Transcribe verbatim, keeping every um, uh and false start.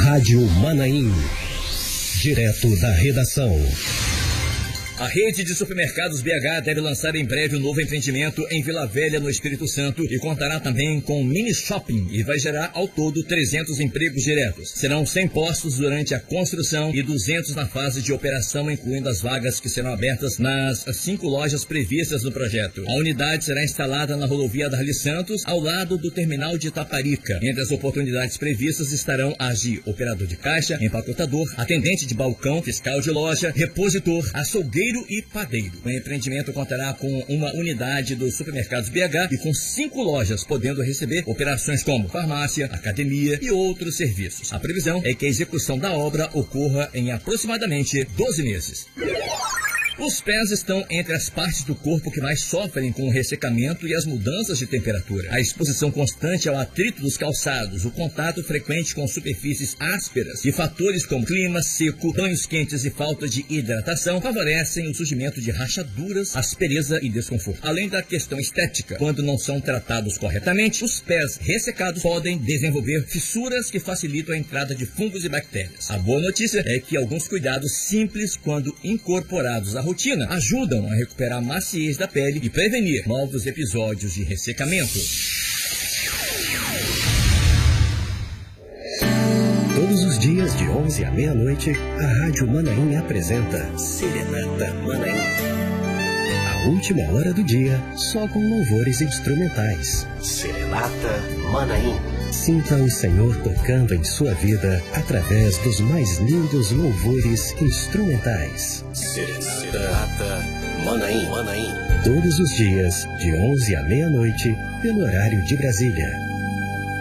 Rádio Manaim. Direto da redação. A rede de supermercados B H deve lançar em breve um novo empreendimento em Vila Velha, no Espírito Santo, e contará também com um mini shopping e vai gerar ao todo trezentos empregos diretos. Serão cem postos durante a construção e duzentos na fase de operação, incluindo as vagas que serão abertas nas cinco lojas previstas no projeto. A unidade será instalada na rodovia Darli Santos, ao lado do terminal de Taparica. Entre as oportunidades previstas estarão as de operador de caixa, empacotador, atendente de balcão, fiscal de loja, repositor, açougueiro e padeiro. O empreendimento contará com uma unidade dos supermercados B H e com cinco lojas, podendo receber operações como farmácia, academia e outros serviços. A previsão é que a execução da obra ocorra em aproximadamente doze meses. Os pés estão entre as partes do corpo que mais sofrem com o ressecamento e as mudanças de temperatura. A exposição constante ao atrito dos calçados, o contato frequente com superfícies ásperas e fatores como clima seco, banhos quentes e falta de hidratação favorecem o surgimento de rachaduras, aspereza e desconforto. Além da questão estética, quando não são tratados corretamente, os pés ressecados podem desenvolver fissuras que facilitam a entrada de fungos e bactérias. A boa notícia é que alguns cuidados simples, quando incorporados à rotina, ajudam a recuperar a maciez da pele e prevenir novos episódios de ressecamento. Todos os dias, de onze à meia-noite, a Rádio Manaim apresenta Serenata Manaim. A última hora do dia, só com louvores instrumentais. Serenata Manaim. Sinta o Senhor tocando em sua vida através dos mais lindos louvores instrumentais. Serenata Manaim. Manaim. Todos os dias, de onze à meia-noite, pelo horário de Brasília.